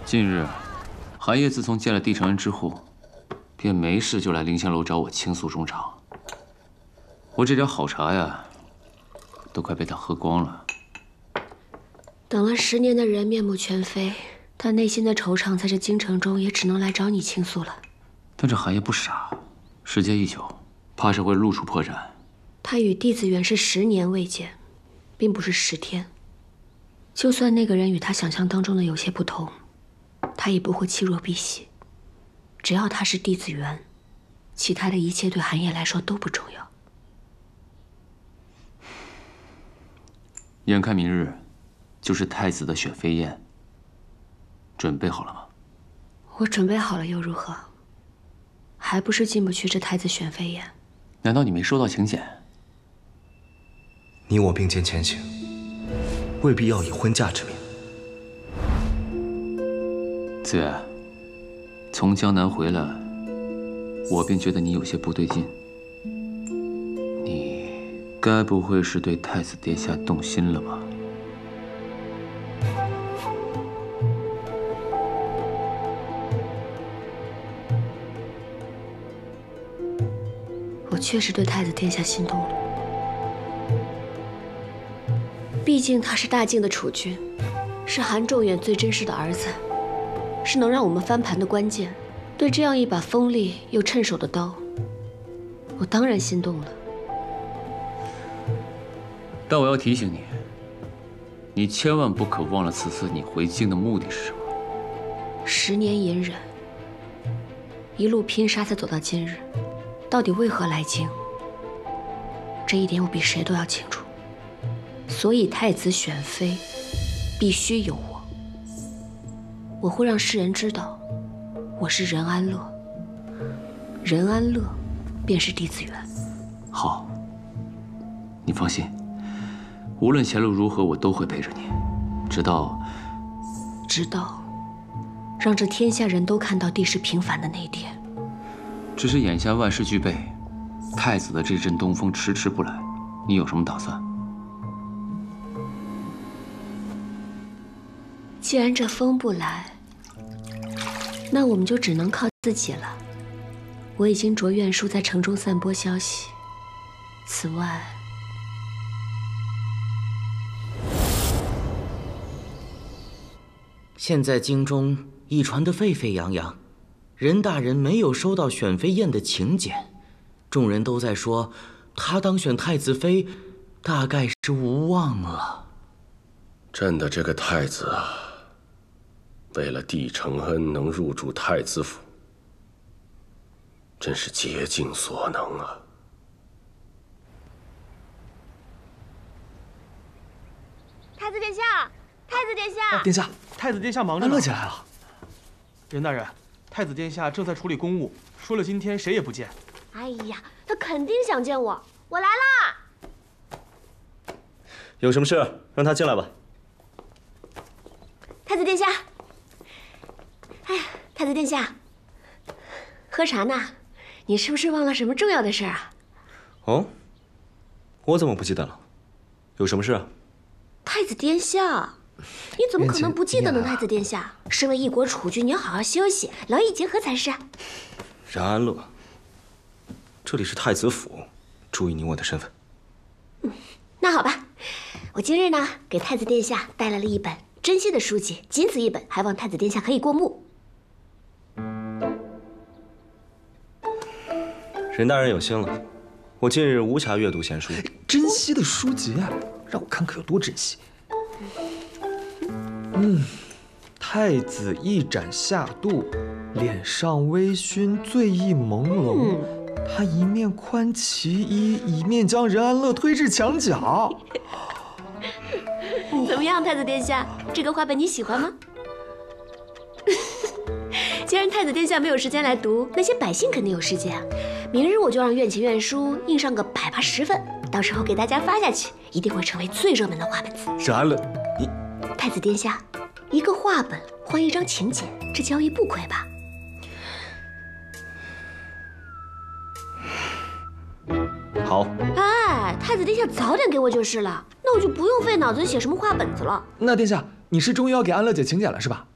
近日，韩烨自从见了帝城人之后，便没事就来凌香楼找我倾诉衷肠。我这点好茶呀，都快被他喝光了。 等了10年的人面目全非，他内心的惆怅在这京城中也只能来找你倾诉了。 但这韩烨不傻，时间一久，怕是会露出破绽。 他与帝子元是10年未见，并不是10天。就算那个人与他想象当中的有些不同，他也不会弃若敝屣。只要他是帝子元，其他的一切对韩烨来说都不重要。 眼看明日就是太子的选妃宴，准备好了吗？ 我准备好了又如何？还不是进不去这太子选妃宴。 难道你没收到请柬？ 你我并肩前行，未必要以婚嫁之名。 子远，从江南回来，我便觉得你有些不对劲。你该不会是对太子殿下动心了吧？ 我确实对太子殿下心动了。毕竟他是大晋的储君，是韩仲远最珍视的儿子，是能让我们翻盘的关键。对这样一把锋利又趁手的刀，我当然心动了。 但我要提醒你，你千万不可忘了此次你回京的目的是什么。 10年隐忍，一路拼杀才走到今日，到底为何来京？这一点我比谁都要清楚。所以太子选妃，必须有我。我会让世人知道，我是任安乐。任安乐，便是帝子元。 好，你放心，无论前路如何，我都会陪着你，直到让这天下人都看到帝是平凡的那一天。 只是眼下万事俱备，太子的这阵东风迟迟不来，你有什么打算？ 既然这风不来，那我们就只能靠自己了。我已经着院书在城中散播消息。此外， 现在京中已传得沸沸扬扬，任大人没有收到选妃宴的请柬，众人都在说他当选太子妃，大概是无望了。 朕的这个太子啊，为了帝承恩能入住太子府，真是竭尽所能啊！ 太子殿下，太子殿下， 殿下， 太子殿下忙着呢。 安乐起来了。 任大人，太子殿下正在处理公务，说了今天谁也不见。 哎呀，他肯定想见我，我来啦！ 有什么事让他进来吧。 太子殿下，哎呀，太子殿下，喝茶呢？你是不是忘了什么重要的事啊？ 哦，我怎么不记得了？有什么事啊？ 太子殿下，你怎么可能不记得呢？太子殿下，身为一国储君，你要好好休息，劳逸结合才是。 任安乐，这里是太子府，注意你我的身份。 那好吧，我今日呢给太子殿下带来了一本珍稀的书籍，仅此一本，还望太子殿下可以过目。 任大人有心了，我近日无暇阅读闲书。 珍稀的书籍啊，让我看可有多珍惜。太子一盏下肚，脸上微醺，醉意朦胧。他一面宽其衣，一面将任安乐推至墙角。 怎么样，太子殿下，这个画本你喜欢吗？既然太子殿下没有时间来读，那些百姓肯定有时间啊。明日我就让院请院书印上个180份，到时候给大家发下去，一定会成为最热门的画本子。 任安乐，你太子殿下，一个画本换一张请柬，这交易不亏吧？ 好。 哎，太子殿下早点给我就是了，那我就不用费脑子写什么画本子了。 那殿下，你是终于要给安乐姐请柬了是吧？